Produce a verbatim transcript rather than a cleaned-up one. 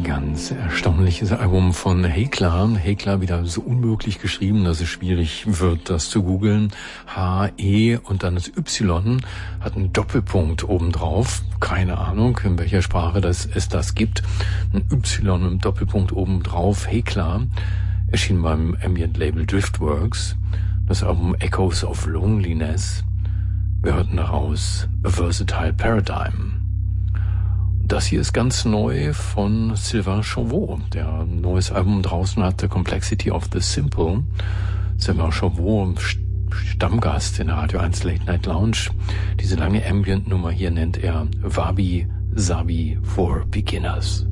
Ganz erstaunliches Album von Hekla. Hekla wieder so unmöglich geschrieben, dass es schwierig wird, das zu googeln. H, E und dann das Y hat einen Doppelpunkt obendrauf. Keine Ahnung, in welcher Sprache das, es das gibt. Ein Y mit einem Doppelpunkt obendrauf. Hekla erschien beim Ambient-Label Driftworks. Das Album Echoes of Loneliness. Wir hörten daraus A Versatile Paradigm. Das hier ist ganz neu von Sylvain Chauveau, der ein neues Album draußen hat, The Complexity of the Simple. Sylvain Chauveau, Stammgast in der Radio eins Late Night Lounge. Diese lange Ambient-Nummer hier nennt er Wabi Sabi for Beginners.